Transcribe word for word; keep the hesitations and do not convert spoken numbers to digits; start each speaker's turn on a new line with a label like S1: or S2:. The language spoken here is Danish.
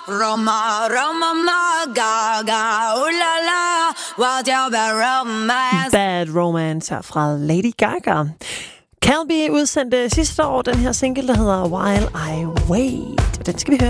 S1: Roma, Roma, ma, Gaga, uh, la, la, what your bad romance.
S2: Bad Romance her fra Lady Gaga. Calby udsendte sidste år den her single, der hedder While I Wait. Og den skal vi høre.